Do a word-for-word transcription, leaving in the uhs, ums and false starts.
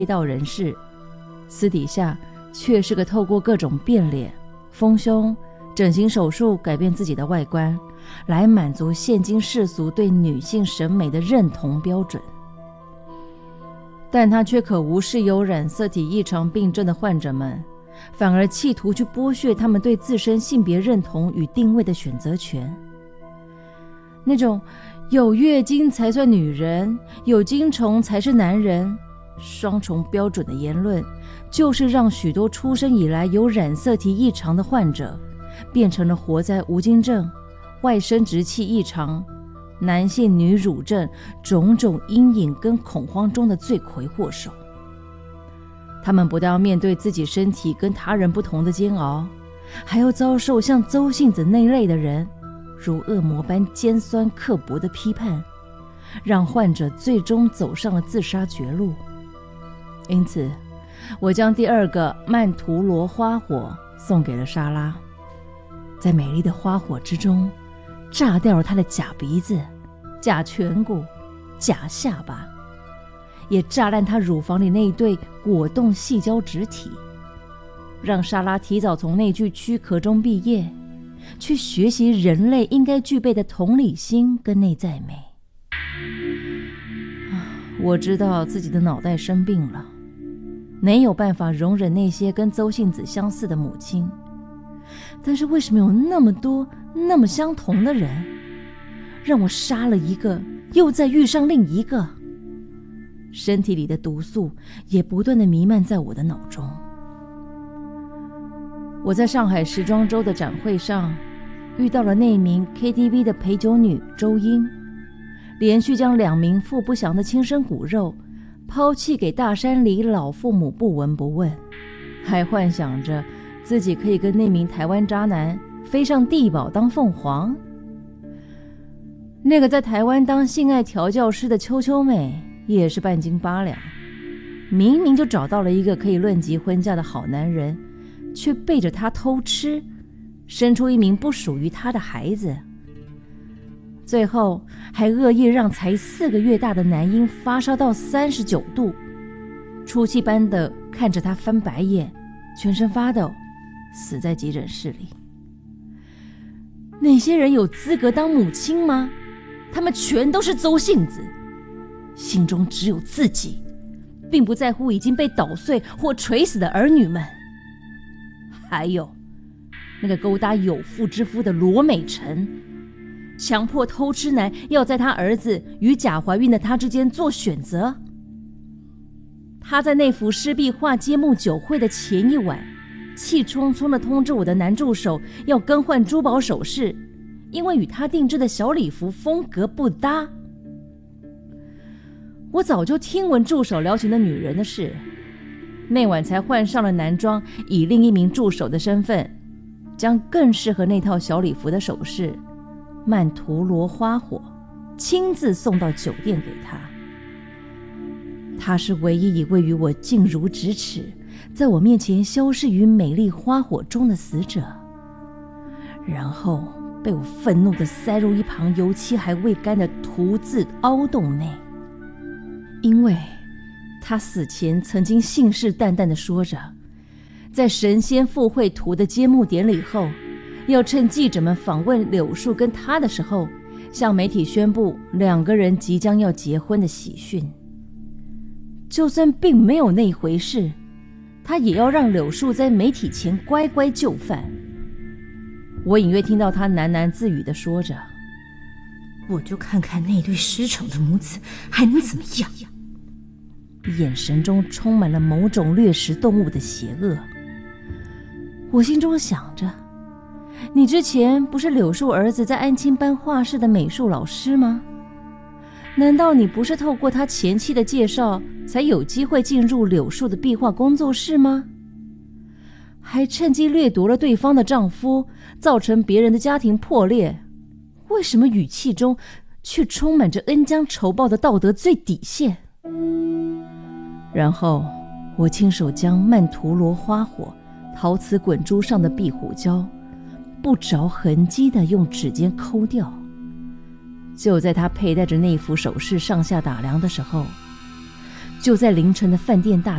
道人士，私底下却是个透过各种变脸、丰胸、整形手术改变自己的外观，来满足现今世俗对女性审美的认同标准。但他却可无视有染色体异常病症的患者们，反而企图去剥削他们对自身性别认同与定位的选择权。那种有月经才算女人，有精虫才是男人，双重标准的言论，就是让许多出生以来有染色体异常的患者，变成了活在无精症、外生殖器异常、男性女乳症种种阴影跟恐慌中的罪魁祸首。他们不但要面对自己身体跟他人不同的煎熬，还要遭受像邹幸子那类的人如恶魔般尖酸刻薄的批判，让患者最终走上了自杀绝路。因此，我将第二个曼陀罗花火送给了莎拉，在美丽的花火之中炸掉了她的假鼻子、假颧骨、假下巴，也炸烂她乳房里那一对果冻细胶质体，让莎拉提早从那具躯壳中毕业，去学习人类应该具备的同理心跟内在美。我知道自己的脑袋生病了，没有办法容忍那些跟邹幸子相似的母亲，但是为什么有那么多那么相同的人，让我杀了一个又再遇上另一个？身体里的毒素也不断地弥漫在我的脑中。我在上海时装周的展会上遇到了那名 K T V 的陪酒女周英，连续将两名父不详的亲生骨肉抛弃给大山里老父母不闻不问，还幻想着自己可以跟那名台湾渣男飞上地堡当凤凰。那个在台湾当性爱调教师的秋秋妹也是半斤八两，明明就找到了一个可以论及婚嫁的好男人，却背着他偷吃，生出一名不属于他的孩子，最后还恶意让才四个月大的男婴发烧到三十九度，出气般的看着他翻白眼，全身发抖，死在急诊室里。那些人有资格当母亲吗？他们全都是邹幸子，心中只有自己，并不在乎已经被捣碎或锤死的儿女们。还有那个勾搭有妇之夫的罗美辰，强迫偷吃男要在他儿子与假怀孕的他之间做选择。他在那幅湿壁画揭幕酒会的前一晚，气冲冲地通知我的男助手要更换珠宝首饰，因为与他定制的小礼服风格不搭。我早就听闻助手撩情的女人的事，那晚才换上了男装，以另一名助手的身份，将更适合那套小礼服的首饰曼陀罗花火亲自送到酒店给他。他是唯一一位与我近如咫尺，在我面前消失于美丽花火中的死者，然后被我愤怒地塞入一旁油漆还未干的涂字凹洞内。因为他死前曾经信誓旦旦地说着，在神仙赴会图的揭幕典礼后，要趁记者们访问柳树跟他的时候，向媒体宣布两个人即将要结婚的喜讯。就算并没有那一回事，他也要让柳树在媒体前乖乖就范。我隐约听到他喃喃自语地说着， 我就看看那对失宠的母子还能怎么样。 眼神中充满了某种掠食动物的邪恶。我心中想着，你之前不是柳树儿子在安亲班画室的美术老师吗？难道你不是透过他前妻的介绍才有机会进入柳树的壁画工作室吗？还趁机掠夺了对方的丈夫，造成别人的家庭破裂，为什么语气中却充满着恩将仇报的道德最底线？然后我亲手将曼陀罗花火陶瓷滚珠上的壁虎胶不着痕迹地用指尖抠掉。就在他佩戴着那副首饰上下打量的时候， 就在凌晨的饭店大